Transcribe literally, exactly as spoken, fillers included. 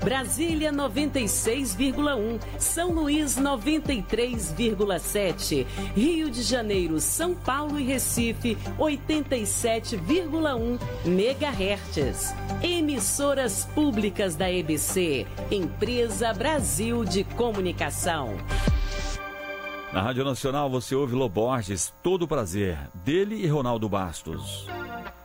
Brasília noventa e seis vírgula um, São Luís noventa e três vírgula sete, Rio de Janeiro, São Paulo e Recife oitenta e sete vírgula um megahertz. Emissoras públicas da E B C, Empresa Brasil de Comunicação. Na Rádio Nacional você ouve Lô Borges, Todo Prazer, dele e Ronaldo Bastos.